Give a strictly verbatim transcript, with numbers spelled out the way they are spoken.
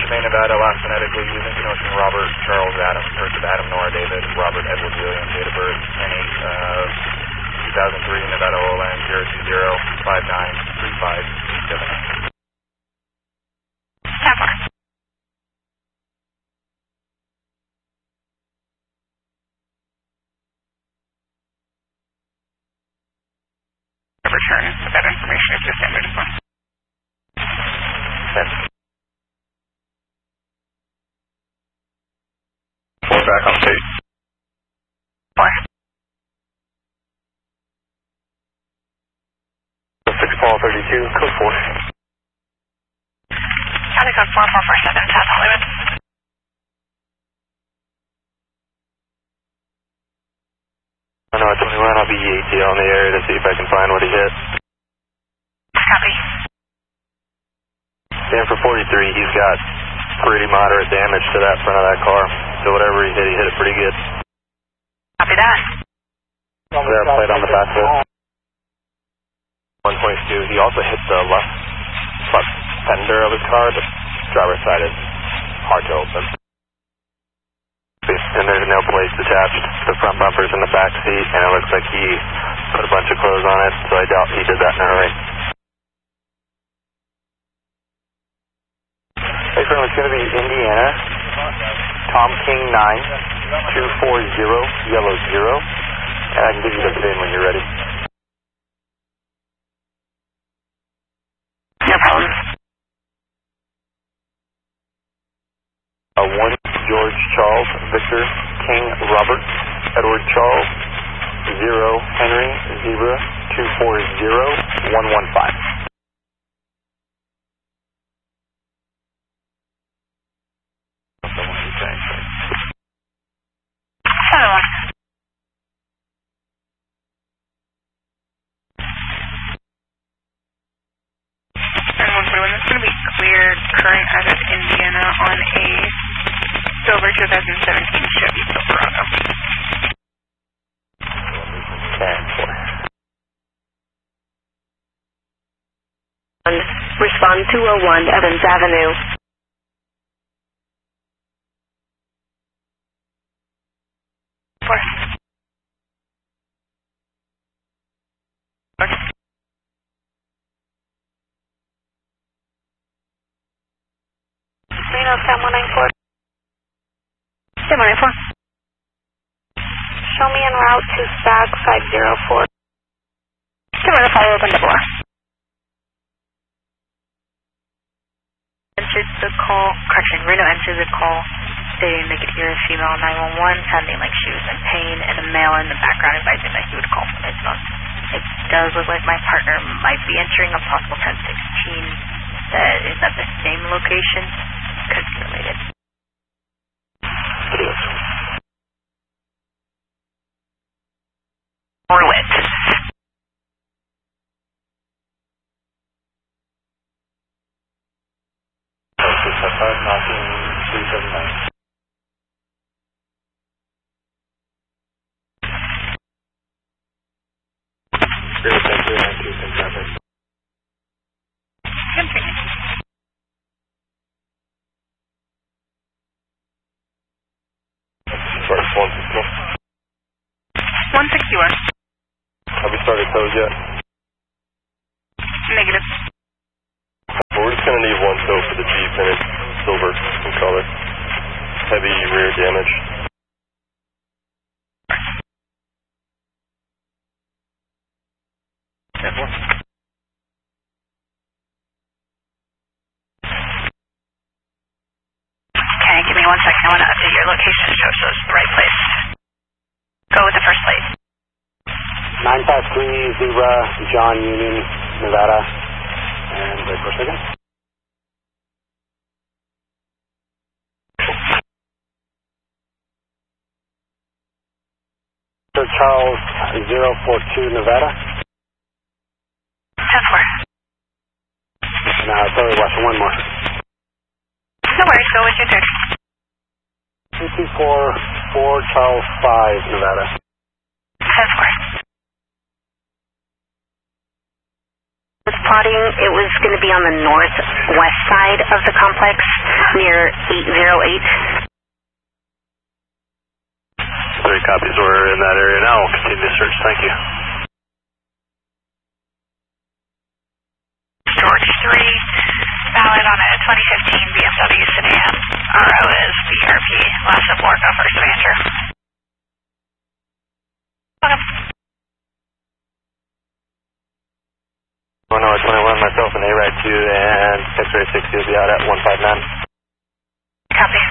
Main Nevada, last phonetically using connotation Robert Charles Adam, first of Adam Nora David, Robert Edward William, date of birth, ten eight, uh, two thousand three, Nevada Lowland, zero two zero five nine three five eight seven nine. Tower. Return with that information if you're standard as well. Four back on state. Four. six Paul thirty-two, code four. County code four four four seven, South Hollywood. I know at twenty-one, I'll be E A T L in the area to see if I can find what he hit. Copy. Stanford forty-three, he's got pretty moderate damage to that front of that car. So whatever he hit, he hit it pretty good. Copy that. There, plate on the back wheel. one twenty-two, he also hit the left front fender of his car. The driver's side is hard to open. And there's no plates attached. The front bumper's in the back seat, and it looks like he put a bunch of clothes on it, so I doubt he did that in a hurry. Hey, friend, it's going to be Indiana, Tom King nine, two four zero, yellow zero, and I can give you the VIN when you're ready. No problem. Uh, one George Charles, Victor King Robert, Edward Charles, zero Henry Zebra, two four zero one one five. Seven one. And one forty-one. That's going to be cleared current out of Indiana on a silver twenty seventeen Chevy Silverado. ten four. Respond two oh one Evans Avenue. Four. Reno seven one nine four. seven one nine four. Show me en route to Stag five zero four. seven one follow up on double R. Answered the call, correction, Reno answered the call stating they could hear a female nine one one sounding like she was in pain and a male in the background advising that he would call from his phone. It does look like my partner might be entering a possible ten sixteen. That is at the same location. Could be related. It is. Orwit. six five five, knocking three seven nine. Zero ten zero nine two, same traffic. First one sixty. one sixty-one. Have we started tows yet? Negative. Well, we're just going to need one tow for the Jeep, and it's silver in color. Heavy rear damage. Okay, give me one second. I want to update your location to show so it's the right place. Go with the first plate. nine five three Zebra, John Union, Nevada. And wait for a second. Sir Charles, zero four two Nevada. ten four. Now, sorry, watching one more. No worries, go with your third. two two four four Charles five Nevada. ten four. plotting. It was going to be on the northwest side of the complex near eight oh eight. Three copies. We're in that area now. We'll continue to search. Thank you. George three, valid on a twenty fifteen B M W sedan. R O is B R P. Last support, go first of answer. Okay. one oh twenty-one, myself and A-Ride two and X-Ray sixty will be out at one five nine. Copy.